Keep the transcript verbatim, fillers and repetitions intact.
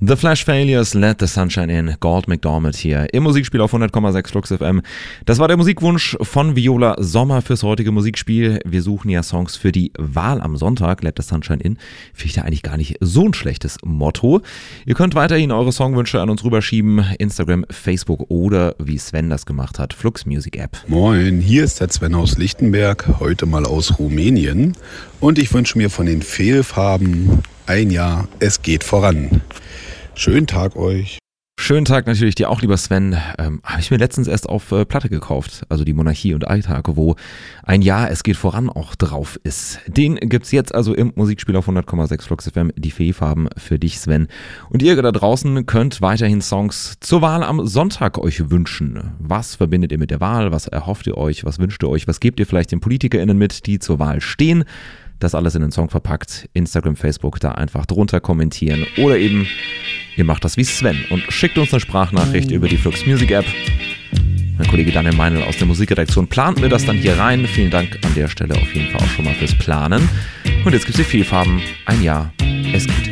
The Flash Failures, Let the Sunshine In, Gord McDermott hier im Musikspiel auf hundert Komma sechs Flux F M. Das war der Musikwunsch von Viola Sommer fürs heutige Musikspiel. Wir suchen ja Songs für die Wahl am Sonntag, Let the Sunshine In. Finde ich da eigentlich gar nicht so ein schlechtes Motto. Ihr könnt weiterhin eure Songwünsche an uns rüberschieben, Instagram, Facebook oder wie Sven das gemacht hat, Flux Music App. Moin, hier ist der Sven aus Lichtenberg, heute mal aus Rumänien. Und ich wünsche mir von den Fehlfarben ein Jahr, es geht voran. Schönen Tag euch. Schönen Tag natürlich dir auch, lieber Sven. Ähm, habe ich mir letztens erst auf äh, Platte gekauft, also die Monarchie und Alltag, wo ein Jahr, es geht voran auch drauf ist. Den gibt's jetzt also im Musikspiel auf hundert Komma sechs Flux F M, die Fehlfarben für dich, Sven. Und ihr da draußen könnt weiterhin Songs zur Wahl am Sonntag euch wünschen. Was verbindet ihr mit der Wahl? Was erhofft ihr euch? Was wünscht ihr euch? Was gebt ihr vielleicht den PolitikerInnen mit, die zur Wahl stehen? Das alles in den Song verpackt. Instagram, Facebook, da einfach drunter kommentieren. Oder eben, ihr macht das wie Sven und schickt uns eine Sprachnachricht über die Flux Music App. Mein Kollege Daniel Meinl aus der Musikredaktion plant mir das dann hier rein. Vielen Dank an der Stelle auf jeden Fall auch schon mal fürs Planen. Und jetzt gibt's die Fehlfarben. Ein Jahr. Es geht